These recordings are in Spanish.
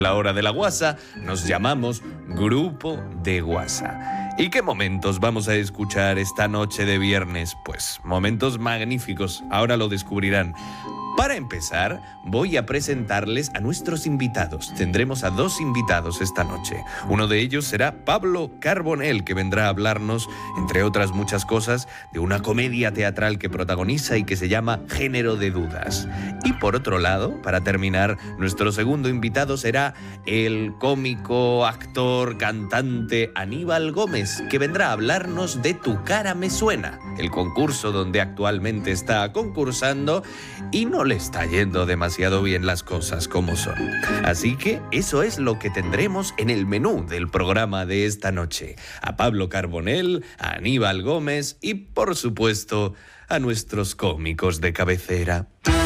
La hora de la guasa, nos llamamos Grupo de Guasa. ¿Y qué momentos vamos a escuchar esta noche de viernes? Pues momentos magníficos, ahora lo descubrirán. Para empezar, voy a presentarles a nuestros invitados. Tendremos a 2 invitados esta noche. Uno de ellos será Pablo Carbonell, que vendrá a hablarnos, entre otras muchas cosas, de una comedia teatral que protagoniza y que se llama Género de Dudas. Y por otro lado, para terminar, nuestro segundo invitado será el cómico, actor, cantante Aníbal Gómez, que vendrá a hablarnos de Tu cara me suena, el concurso donde actualmente está concursando y no le está yendo demasiado bien las cosas como son. Así que eso es lo que tendremos en el menú del programa de esta noche. A Pablo Carbonell, a Aníbal Gómez y, por supuesto, a nuestros cómicos de cabecera.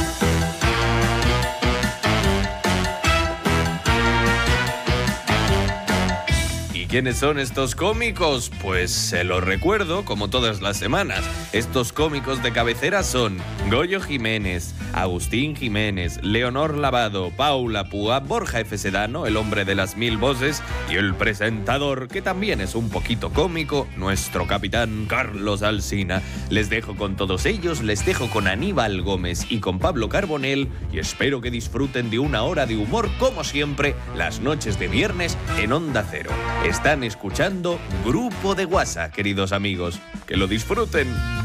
¿Quiénes son estos cómicos? Pues se los recuerdo como todas las semanas. Estos cómicos de cabecera son Goyo Jiménez, Agustín Jiménez, Leonor Lavado, Paula Púa, Borja F. Sedano, el hombre de las 1000 voces, y el presentador, que también es un poquito cómico, nuestro capitán Carlos Alsina. Les dejo con todos ellos, les dejo con Aníbal Gómez y con Pablo Carbonell, y espero que disfruten de una hora de humor, como siempre, las noches de viernes en Onda Cero. Están escuchando Grupo de Guasa, queridos amigos. ¡Que lo disfruten!